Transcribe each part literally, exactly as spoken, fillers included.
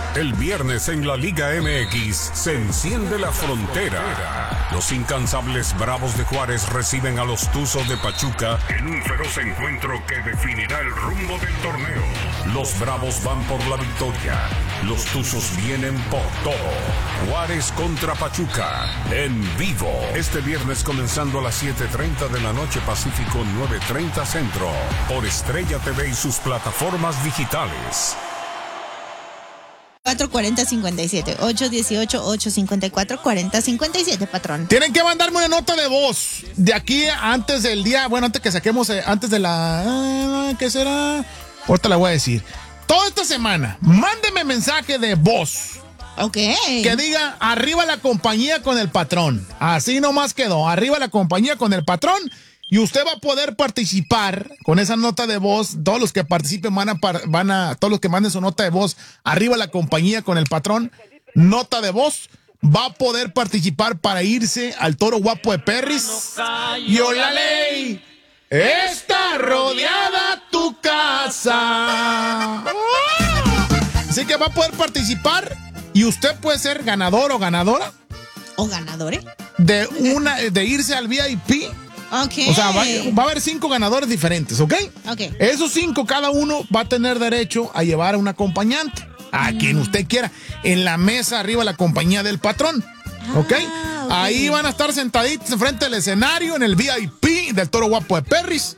El viernes en la Liga M X se enciende la frontera. Los incansables Bravos de Juárez reciben a los Tuzos de Pachuca en un feroz encuentro que definirá el rumbo del torneo. Los Bravos van por la victoria. Los Tuzos vienen por todo. Juárez contra Pachuca en vivo. Este viernes comenzando a las siete treinta de la noche Pacífico, nueve treinta Centro. Por Estrella T V y sus plataformas digitales. cuatro cuarenta cincuenta y siete, ocho dieciocho, ocho cincuenta y cuatro, cuarenta cincuenta y siete, patrón. Tienen que mandarme una nota de voz de aquí antes del día, bueno, antes que saquemos, eh, antes de la, eh, ¿qué será? Ahorita la voy a decir. Toda esta semana, mándeme mensaje de voz. Ok. Que diga, arriba la compañía con el patrón. Así nomás quedó, arriba la compañía con el patrón. Y usted va a poder participar con esa nota de voz. Todos los que participen van a, van a, todos los que manden su nota de voz, arriba la compañía con el patrón, nota de voz, va a poder participar para irse al Toro Guapo de Perris. Y la ley está rodeada tu casa. Así que va a poder participar y usted puede ser ganador o ganadora. ¿O ganadores? De, una, de irse al V I P. Okay. O sea, va, va a haber cinco ganadores diferentes, ¿ok? Ok. Esos cinco, cada uno va a tener derecho a llevar a un acompañante, a mm. quien usted quiera, en la mesa arriba la compañía del patrón, ¿ok? Ah, okay. Ahí van a estar sentaditos enfrente del escenario en el V I P del Toro Guapo de Perris.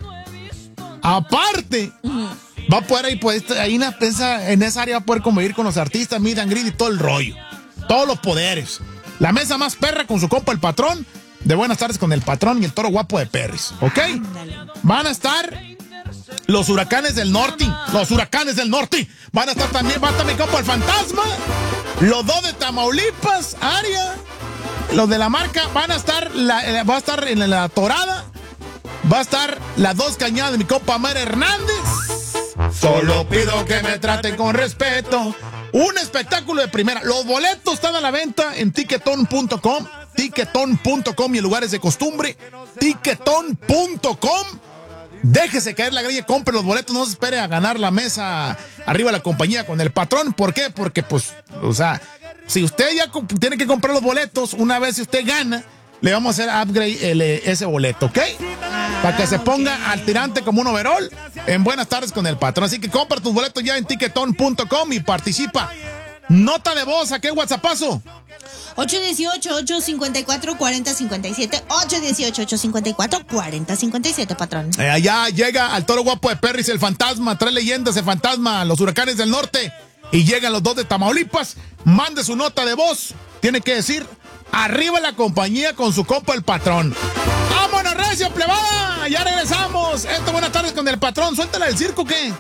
Aparte, uh-huh. va a poder ahí, pues, ahí en, esa, en esa área va a poder convivir con los artistas, meet and greet y todo el rollo. Todos los poderes. La mesa más perra con su compa el patrón. De Buenas Tardes con el patrón y el Toro Guapo de Perris, ¿ok? Van a estar los Huracanes del Norte, los Huracanes del Norte. Van a estar también, va a estar mi compa el Fantasma, los dos de Tamaulipas, área, los de la marca, van a estar, la, va a estar en la Torada, va a estar las dos cañadas de mi compa Mer Hernández. Solo pido que me traten con respeto. Un espectáculo de primera. Los boletos están a la venta en tiquetón punto com. tiquetón punto com y en lugares de costumbre. tiquetón punto com. Déjese caer la grilla, compre los boletos, no se espere a ganar la mesa arriba de la compañía con el patrón. ¿Por qué? Porque, pues, o sea, si usted ya tiene que comprar los boletos, una vez si usted gana, le vamos a hacer upgrade el, ese boleto, ¿ok? Ah, para que se ponga okay. al tirante como un overall en Buenas Tardes con el patrón. Así que compra tus boletos ya en tiquetón punto com y participa. Nota de voz, ¿a qué WhatsAppazo? ocho dieciocho, ocho cincuenta y cuatro, cuarenta cincuenta y siete, ocho dieciocho, ocho cincuenta y cuatro, cuarenta cincuenta y siete, patrón. Eh, allá llega al Toro Guapo de Perris el Fantasma, tres leyendas de Fantasma, los Huracanes del Norte, y llegan los dos de Tamaulipas. Mande su nota de voz, tiene que decir, arriba la compañía con su compa el patrón. ¡Vámonos, recio, plebada! Ya regresamos. Esto, Buenas Tardes con el patrón. Suéltala del circo, ¿qué?